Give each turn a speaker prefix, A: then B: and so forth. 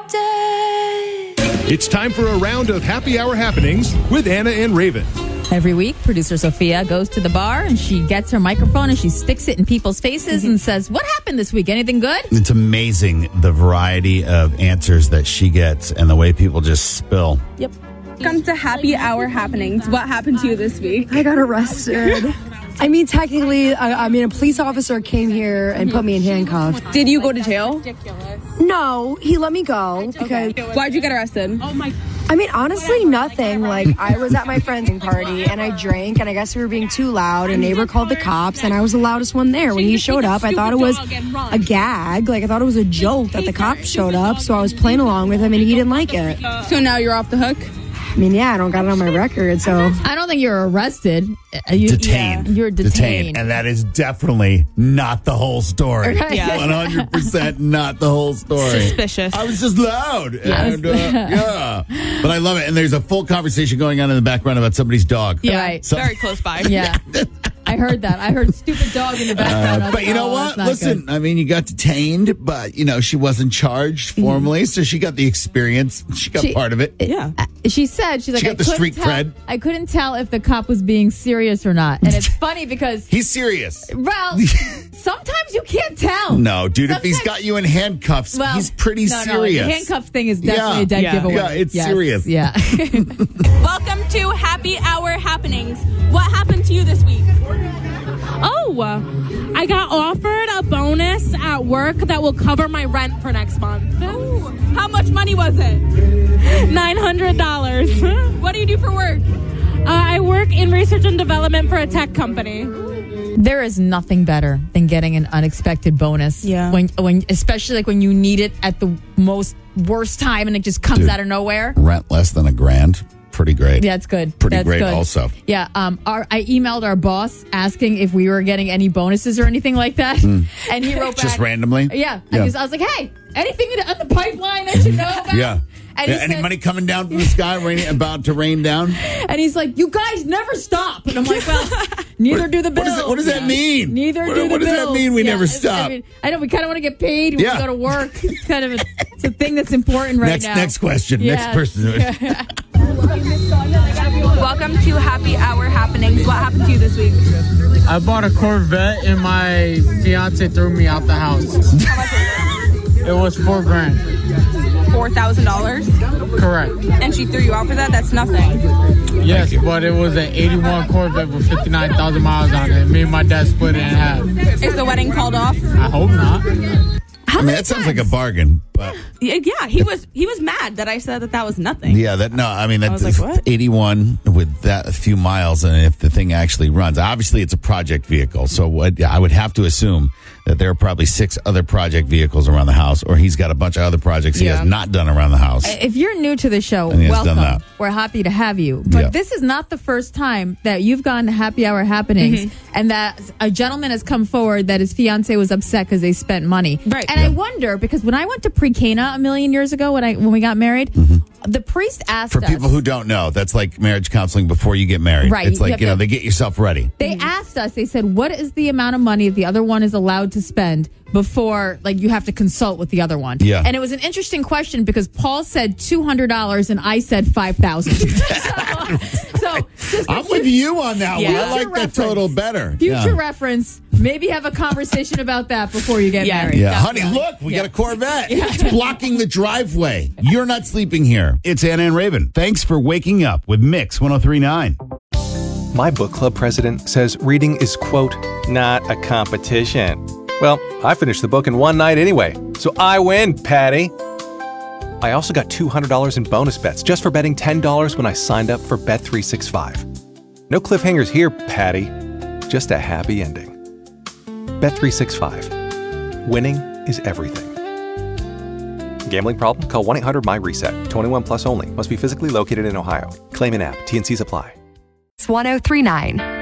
A: It's time for a round of happy hour happenings with Anna and Raven.
B: Every week, producer Sophia goes to the bar and she gets her microphone and she sticks it in people's faces and says, "What happened this week? Anything good?"
C: It's amazing the variety of answers that she gets and the way people just spill.
B: Yep.
D: Welcome to happy hour happenings. What happened to you this week?
E: I got arrested. I mean, technically, a police officer came here and put me in handcuffs.
D: Did you go to jail?
E: No, he let me go because...
D: Why'd you get arrested?
E: I mean, honestly, nothing. Like, I was at my friend's party and I drank and I guess we were being too loud. A neighbor called the cops and I was the loudest one there. When he showed up, I thought it was a gag. Like, I thought it was a joke that the cops showed up. So I was playing along with him and he didn't like it.
D: So now you're off the hook?
E: I mean, yeah, I don't got it on my record, so...
B: I don't think you're arrested.
C: Detained.
B: Yeah, you're detained.
C: And that is definitely not the whole story.
B: Right.
D: Yeah.
C: 100% not the whole story.
D: Suspicious.
C: I was just loud. And, yeah. But I love it. And there's a full conversation going on in the background about somebody's dog.
D: Yeah,
B: Right.
D: very close by.
B: Yeah. I heard that. I heard stupid dog in the background. I was
C: But
B: like,
C: you know
B: "Oh,
C: what?
B: that's not
C: Listen,
B: good."
C: I mean, you got detained, but, she wasn't charged formally, so she got the experience. She got part of it.
D: Yeah.
B: She's like,
C: She got the street cred.
B: I couldn't tell if the cop was being serious or not. And it's funny because,
C: He's serious.
B: well, sometimes you can't tell.
C: No, dude, if he's
B: Sometimes-
C: got you in handcuffs,
B: Well,
C: he's pretty
B: no,
C: serious.
B: The handcuff thing is definitely
C: Yeah.
B: a dead
D: Yeah.
B: giveaway.
C: Yeah, it's
B: Yes.
C: serious.
B: Yeah.
D: Welcome to happy hour happenings. What happened to you this week?
F: Oh, I got offered a bonus at work that will cover my rent for next month.
D: Ooh, how much money was it?
F: $900.
D: What do you do for work?
F: I work in research and development for a tech company.
B: There is nothing better than getting an unexpected bonus.
D: Yeah.
B: When especially like when you need it at the most worst time and it just comes
C: Dude.
B: out of nowhere.
C: Rent less than $1,000. Pretty great.
B: Yeah, it's good.
C: Pretty
B: That's
C: great
B: good.
C: also.
B: Yeah. I emailed our boss asking if we were getting any bonuses or anything like that. And he wrote back.
C: Just randomly?
B: Yeah.
C: Yeah.
B: I was like, hey, anything on the pipeline that you know about?
C: Yeah.
B: And he
C: Any
B: said-
C: money coming down from the sky, about to rain down?
B: And he's like, you guys never stop. And I'm like, well, neither do the bills.
C: What does that mean?
B: Neither do the bills.
C: What does that mean we never stop?
B: I know we kind of want to get paid when we
C: Yeah.
B: go to work. It's kind of it's a thing that's important right now.
C: Next question.
B: Yeah.
C: Next person.
D: Welcome to happy hour happenings. What happened to you this week?
G: I bought a Corvette and my fiance threw me out the house.
D: How much was
G: It was $4,000.
D: it? $4,000?
G: Correct.
D: And she threw you out for that? That's nothing.
G: Yes, but it was an 81 Corvette with 59,000 miles on it. Me and my dad split it in half.
D: Is the wedding called off?
G: I hope not.
C: I mean, that sounds like a bargain, but
D: Yeah, he was mad that I said that was nothing.
C: yeah, that's
D: was like, what?
C: 81 with that few miles, and if the thing actually runs, obviously it's a project vehicle, so I would have to assume that there are probably 6 other project vehicles around the house, or he's got a bunch of other projects he has not done around the house.
B: If you're new to the show,
C: And he has done
B: welcome.
C: that.
B: We're happy to have you. But
C: Yeah.
B: this is not the first time that you've gone to happy hour happenings and that a gentleman has come forward that his fiance was upset because they spent money.
D: Right.
B: And I wonder, because when I went to pre-Cana a million years ago when we got married, the priest asked
C: For
B: us.
C: people who don't know, that's like marriage counseling before you get married.
B: Right.
C: It's
B: You
C: like,
B: have to-
C: they get yourself ready.
B: They asked us, they said, what is the amount of money the other one is allowed to spend before, like, you have to consult with the other one?
C: Yeah.
B: And it was an interesting question because Paul said $200 and I said $5,000. so just
C: I'm with you on that
D: Yeah.
C: one. I like
B: Future
C: that total
B: reference.
C: better.
B: Future
C: Yeah.
B: reference, maybe have a conversation about that before you get
D: Yeah.
B: married.
C: Yeah, honey, look, we got a Corvette. It's blocking the driveway. You're not sleeping here. It's Anna and Raven. Thanks for waking up with Mix 103.9.
H: My book club president says reading is, quote, not a competition. Well, I finished the book in one night anyway, so I win, Patty. I also got $200 in bonus bets just for betting $10 when I signed up for Bet365. No cliffhangers here, Patty. Just a happy ending. Bet365. Winning is everything. Gambling problem? Call 1-800-MY-RESET. 21 plus only. Must be physically located in Ohio. Claim in app. T&Cs apply.
I: It's 103.9.